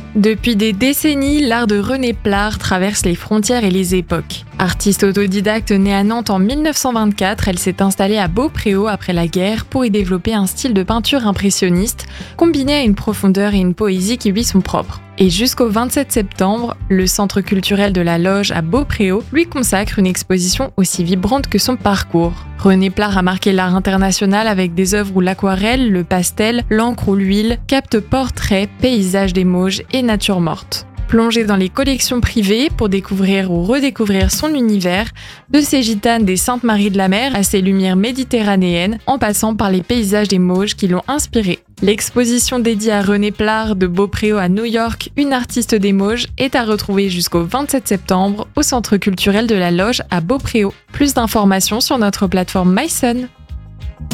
Depuis des décennies, l'art de René Plard traverse les frontières et les époques. Artiste autodidacte née à Nantes en 1924, elle s'est installée à Beaupréau après la guerre pour y développer un style de peinture impressionniste, combiné à une profondeur et une poésie qui lui sont propres. Et jusqu'au 27 septembre, le Centre culturel de la Loge à Beaupréau lui consacre une exposition aussi vibrante que son parcours. René Plard a marqué l'art international avec des œuvres où l'aquarelle, le pastel, l'encre ou l'huile captent portraits, paysages des Mauges et nature morte. Plongez dans les collections privées pour découvrir ou redécouvrir son univers, de ses gitanes des Saintes-Maries de la Mer à ses lumières méditerranéennes, en passant par les paysages des Mauges qui l'ont inspiré. L'exposition dédiée à René Plard de Beaupréau à New York, une artiste des Mauges, est à retrouver jusqu'au 27 septembre au Centre culturel de la Loge à Beaupréau. Plus d'informations sur notre plateforme mySun.